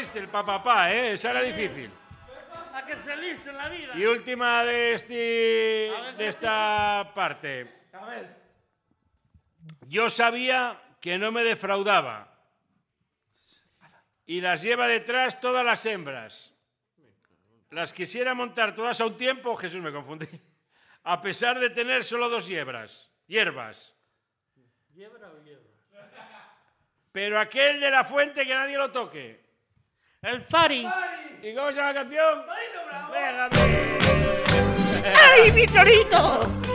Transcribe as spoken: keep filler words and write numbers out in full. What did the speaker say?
viste, el papapá, ¿eh? Esa era difícil. A que feliz en la vida. Y última de, este, de esta parte. A ver. Yo sabía que no me defraudaba. Y las lleva detrás todas las hembras. Las quisiera montar todas a un tiempo, Jesús, me confundí, a pesar de tener solo dos hierbas. Hierbas. ¿Hiebra o hierba? Pero aquel de la fuente que nadie lo toque. El Fari. ¿Y cómo se llama la canción? Torito Bravo. Venga, ¡Ay, mi torito!